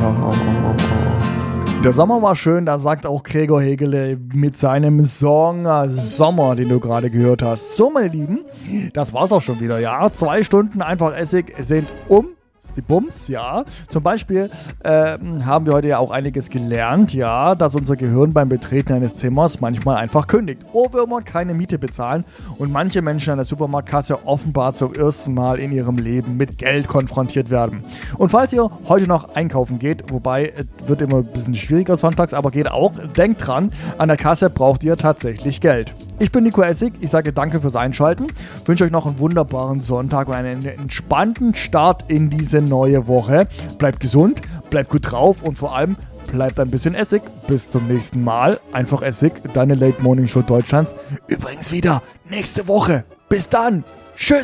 Der Sommer war schön, da sagt auch Gregor Hegele mit seinem Song Sommer, den du gerade gehört hast. So, meine Lieben, das war's auch schon wieder, ja. 2 Stunden einfach Essig sind die Bums, ja. Zum Beispiel haben wir heute ja auch einiges gelernt, ja, dass unser Gehirn beim Betreten eines Zimmers manchmal einfach kündigt. Ohrwürmer keine Miete bezahlen und manche Menschen an der Supermarktkasse offenbar zum ersten Mal in ihrem Leben mit Geld konfrontiert werden. Und falls ihr heute noch einkaufen geht, wobei es wird immer ein bisschen schwieriger sonntags, aber geht auch, denkt dran, an der Kasse braucht ihr tatsächlich Geld. Ich bin Nico Essig, ich sage danke fürs Einschalten, wünsche euch noch einen wunderbaren Sonntag und einen entspannten Start in diese neue Woche. Bleibt gesund, bleibt gut drauf und vor allem bleibt ein bisschen Essig. Bis zum nächsten Mal. Einfach Essig, deine Late Morning Show Deutschlands. Übrigens wieder nächste Woche. Bis dann. Tschüss.